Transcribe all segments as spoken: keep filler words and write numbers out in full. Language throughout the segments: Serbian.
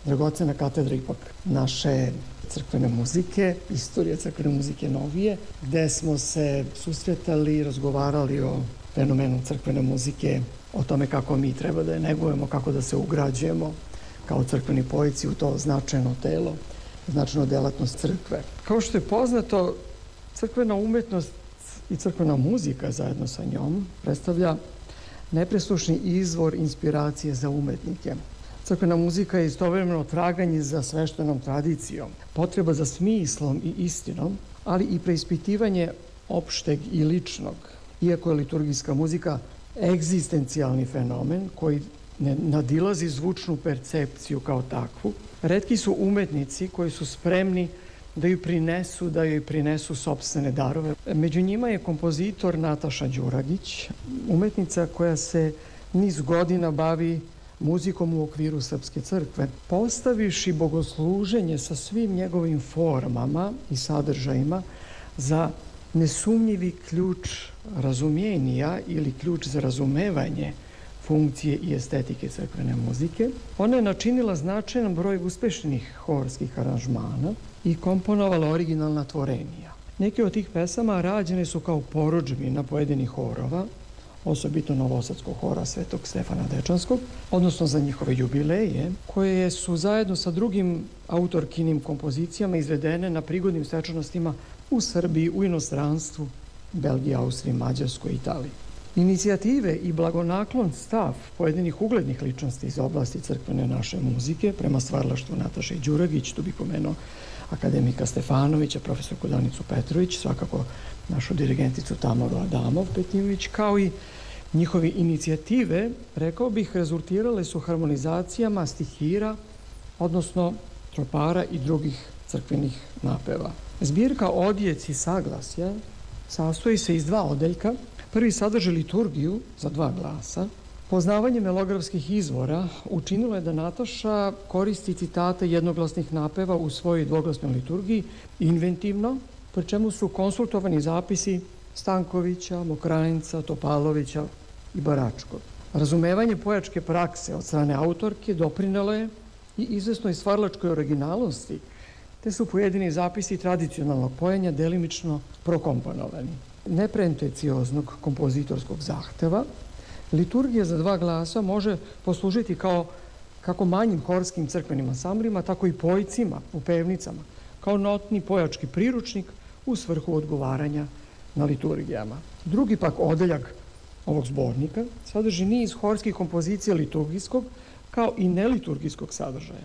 dragocena katedra ipak naše crkvene muzike, istorije crkvene muzike novije, gde smo se susretali, razgovarali o fenomenu crkvene muzike, o tome kako mi treba da je negujemo, kako da se ugrađujemo kao crkveni poeti u to značajno telo, značajno delatnost crkve. Kao što je poznato, crkvena umetnost i crkvena muzika zajedno sa njom predstavlja nepresušni izvor inspiracije za umetnike. Crkvena muzika je istovremeno traganje za sveštenom tradicijom, potreba za smislom i istinom, ali i preispitivanje opšteg i ličnog. Iako je liturgijska muzika egzistencijalni fenomen koji ne nadilazi zvučnu percepciju kao takvu, retki su umetnici koji su spremni da ju prinesu, da joj prinesu sopstvene darove. Među njima je kompozitor Nataša Đuragić, umetnica koja se niz godina bavi muzikom u okviru Srpske crkve, postaviši bogosluženje sa svim njegovim formama i sadržajima za nesumnjivi ključ razumijenja ili ključ za razumevanje funkcije i estetike crkvene muzike. Ona je načinila značajan broj uspešnih horskih aranžmana i komponovala originalna tvorenja. Neke od tih pesama rađene su kao porudžbina pojedinih horova, osobito Novosadskog hora Svetog Stefana Dečanskog, odnosno za njihove jubileje, koje su zajedno sa drugim autorkinim kompozicijama izvedene na prigodnim svečanostima u Srbiji, u inostranstvu, Belgiji, Austriji, Mađarskoj i Italiji. Inicijative i blagonaklon stav pojedinih uglednih ličnosti iz oblasti crkvene naše muzike prema stvaralaštvu Nataše Đuragić, tu bi pomenuo akademika Stefanovića, profesorku Danicu Petrović, svakako našu dirigenticu Tamaru Adamov-Petimović, kao i njihovi inicijative, rekao bih, rezultirale su harmonizacijama stihira, odnosno tropara i drugih crkvenih napeva. Zbirka Odjeci saglasja sastoji se iz dva odeljka. Prvi sadrži liturgiju za dva glasa. Poznavanje melografskih izvora učinilo je da Nataša koristi citate jednoglasnih napeva u svojoj dvoglasnoj liturgiji inventivno, pri čemu su konsultovani zapisi Stankovića, Mokranjca, Topalovića i Baračkog. Razumevanje pojačke prakse od strane autorke doprinelo je i izvesnoj stvaralačkoj originalnosti, te su pojedini zapisi tradicionalnog pojenja delimično prokomponovani. Nepretencioznog kompozitorskog zahteva, liturgija za dva glasa može poslužiti kao kako manjim horskim crkvenim ansamblima, tako i pojcima u pevnicama, kao notni pojački priručnik u svrhu odgovaranja na liturgijama. Drugi pak odeljak ovog zbornika sadrži niz horskih kompozicija liturgijskog kao i neliturgijskog sadržaja.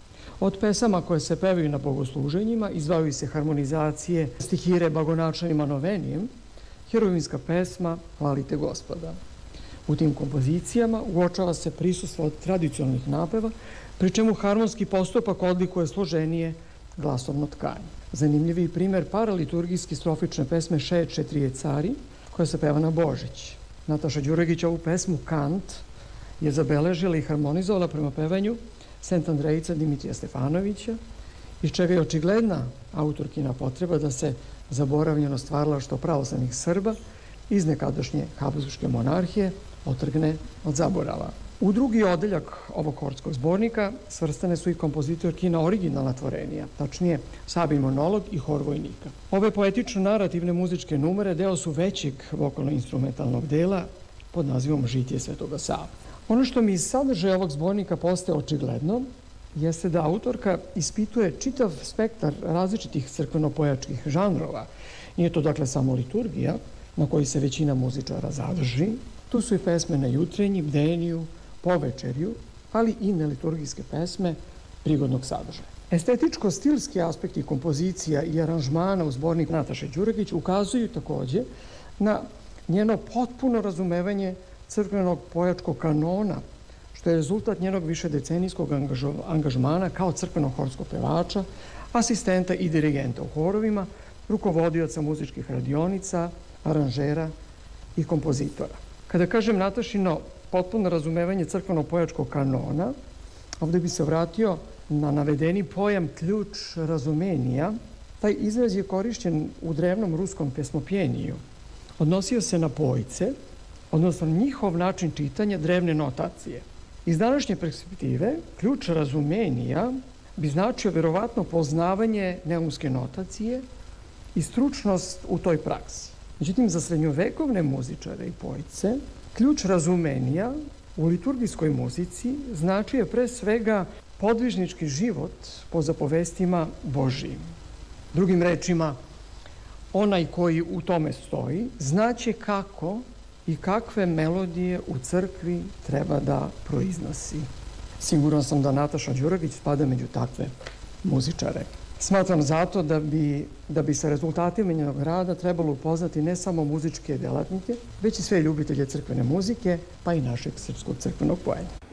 Od pesama koje se pevaju na bogosluženjima izdvajaju se harmonizacije stihire blagonačelnim novenijem, herovinska pesma Hvalite Gospoda. U tim kompozicijama uočava se prisustvo od tradicionalnih napeva, pri čemu harmonski postupak odlikuje složenije glasovno tkanje. Zanimljiv je primer paraliturgijski strofične pesme Šeče trije cari, koja se peva na Božić. Nataša Đuragić ovu pesmu Kant je zabeležila i harmonizovala prema pevanju Sent Andrejica Dimitrija Stefanovića, iz čega je očigledna autorkina potreba da se zaboravljeno stvaralaštvo pravoslavnih Srba iz nekadašnje Habsburške monarhije otrgne od zaborava. U drugi odeljak ovog horskog zbornika svrstane su i kompozitorkina originalna tvorenja, tačnije Sabin monolog i hor vojnika. Ove poetično-narativne muzičke numere deo su većeg vokalno-instrumentalnog dela pod nazivom Žitije Svetoga Save. Ono što mi iz sadržaja ovog zbornika postaje očigledno jeste da autorka ispituje čitav spektar različitih crkveno-pojačkih žanrova. Nije to dakle samo liturgija, na kojoj se većina muzičara zadrži. Tu su i pesme na jutrenji, bdeniju, povečerju, ali i neliturgijske pesme prigodnog sadržaja. Estetičko-stilski aspekti kompozicija i aranžmana u zbornik Nataše Đuragić ukazuju takođe na njeno potpuno razumevanje crkvenog pojačkog kanona, što je rezultat njenog višedecenijskog angažmana kao crkvenog horskog pevača, asistenta i dirigenta u horovima, rukovodioca muzičkih radionica, aranžera i kompozitora. Kada kažem Natašino potpuno razumevanje crkvenog pojačkog kanona, ovde bi se vratio na navedeni pojam ključ razumenija. Taj izraz je korišćen u drevnom ruskom pesmopjeniju. Odnosio se na pojce, odnosno njihov način čitanja drevne notacije. Iz današnje perspektive, ključ razumenija bi značio verovatno poznavanje neumske notacije i stručnost u toj praksi. Međutim, za srednjovekovne muzičare i pojce, ključ razumenija u liturgijskoj muzici značio je pre svega podvižnički život po zapovestima Božijim. Drugim rečima, onaj koji u tome stoji znaće kako i kakve melodije u crkvi treba da proiznosi. Siguran sam da Nataša Đuragić spada među takve muzičare. Smatram zato da bi, da bi sa rezultatima njenog rada trebalo upoznati ne samo muzičke delatnike, već i sve ljubitelje crkvene muzike, pa i našeg srpskog crkvenog poenja.